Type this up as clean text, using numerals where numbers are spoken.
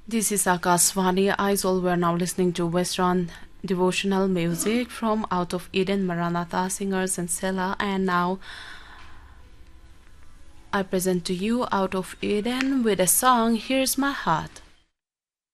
This is Akasvani Aizawl. We are now listening to Western devotional music from Out of Eden, Maranatha Singers and Selah. And now I present to you Out of Eden with a song, Here's My Heart.